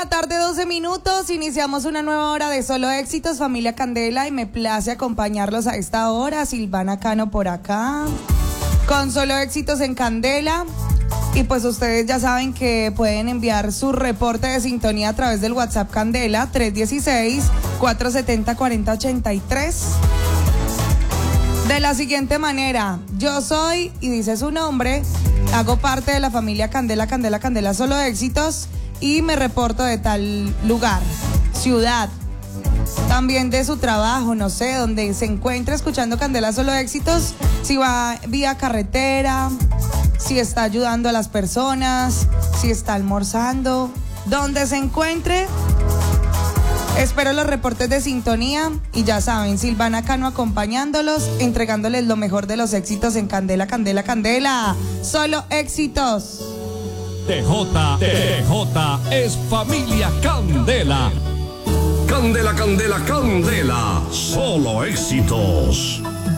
la tarde, 12 minutos. Iniciamos una nueva hora de Solo Éxitos, familia Candela, y me place acompañarlos a esta hora. Silvana Cano por acá, con Solo Éxitos en Candela. Y pues ustedes ya saben que pueden enviar su reporte de sintonía a través del WhatsApp Candela 316-470-4083. De la siguiente manera: yo soy, y dice su nombre, hago parte de la familia Candela, Candela, Candela, Solo Éxitos, y me reporto de tal lugar, ciudad, también de su trabajo, no sé, donde se encuentra escuchando Candela Solo Éxitos, si va vía carretera, si está ayudando a las personas, si está almorzando, donde se encuentre. Espero los reportes de sintonía y ya saben, Silvana Cano acompañándolos, entregándoles lo mejor de los éxitos en Candela, Candela, Candela. Solo Éxitos. TJ es familia Candela. Candela, Candela, Candela. Solo Éxitos.